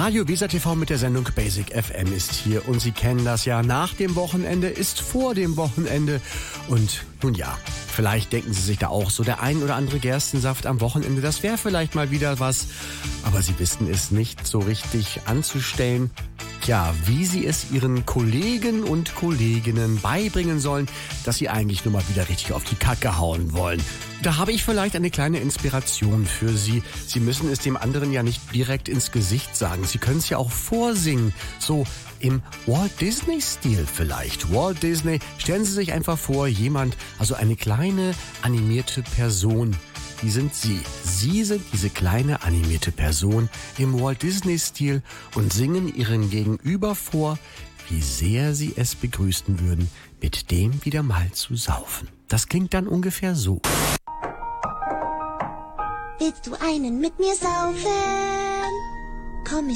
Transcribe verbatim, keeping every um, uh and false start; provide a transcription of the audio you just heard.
Radio Weser T V mit der Sendung Basic F M ist hier und Sie kennen das ja. Nach dem Wochenende ist vor dem Wochenende. Und nun ja, vielleicht denken Sie sich da auch so, der ein oder andere Gerstensaft am Wochenende, das wäre vielleicht mal wieder was. Aber Sie wissen es nicht so richtig anzustellen. Tja, wie Sie es Ihren Kollegen und Kolleginnen beibringen sollen, dass Sie eigentlich nur mal wieder richtig auf die Kacke hauen wollen. Da habe ich vielleicht eine kleine Inspiration für Sie. Sie müssen es dem anderen ja nicht direkt ins Gesicht sagen. Sie können es ja auch vorsingen. So im Walt Disney-Stil vielleicht. Walt Disney, stellen Sie sich einfach vor, jemand, also eine kleine animierte Person. Die sind Sie. Sie sind diese kleine animierte Person im Walt Disney-Stil und singen Ihren Gegenüber vor, wie sehr Sie es begrüßen würden, mit dem wieder mal zu saufen. Das klingt dann ungefähr so. Willst du einen mit mir saufen?